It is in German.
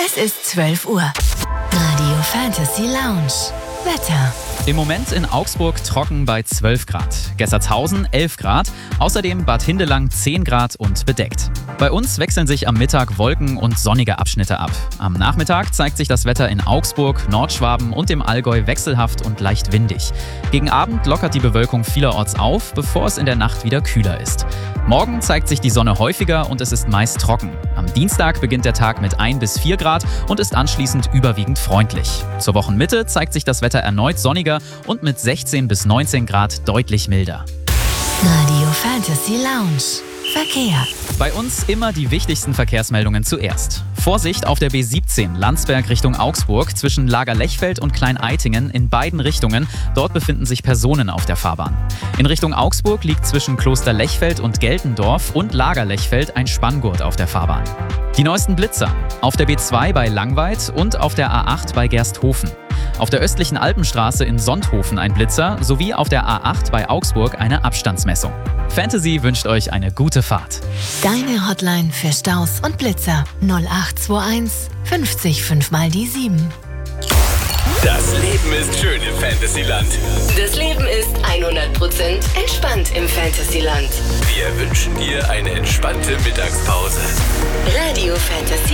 Es ist 12 Uhr. Radio Fantasy Lounge. Wetter. Im Moment in Augsburg trocken bei 12 Grad, Gessertshausen 11 Grad, außerdem Bad Hindelang 10 Grad und bedeckt. Bei uns wechseln sich am Mittag Wolken und sonnige Abschnitte ab. Am Nachmittag zeigt sich das Wetter in Augsburg, Nordschwaben und dem Allgäu wechselhaft und leicht windig. Gegen Abend lockert die Bewölkung vielerorts auf, bevor es in der Nacht wieder kühler ist. Morgen zeigt sich die Sonne häufiger und es ist meist trocken. Am Dienstag beginnt der Tag mit 1 bis 4 Grad und ist anschließend überwiegend freundlich. Zur Wochenmitte zeigt sich das Wetter erneut sonniger und mit 16 bis 19 Grad deutlich milder. Radio Fantasy Lounge. Verkehr. Bei uns immer die wichtigsten Verkehrsmeldungen zuerst. Vorsicht auf der B17 Landsberg Richtung Augsburg zwischen Lager Lechfeld und Klein-Eitingen in beiden Richtungen. Dort befinden sich Personen auf der Fahrbahn. In Richtung Augsburg liegt zwischen Kloster Lechfeld und Geltendorf und Lager Lechfeld ein Spanngurt auf der Fahrbahn. Die neuesten Blitzer. Auf der B2 bei Langweid und auf der A8 bei Gersthofen. Auf der östlichen Alpenstraße in Sonthofen ein Blitzer sowie auf der A8 bei Augsburg eine Abstandsmessung. Fantasy wünscht euch eine gute Fahrt. Deine Hotline für Staus und Blitzer 0821 50 5 mal die 7. Das Leben ist schön im Fantasyland. Das Leben ist 100% entspannt im Fantasyland. Wir wünschen dir eine entspannte Mittagspause. Radio Fantasy.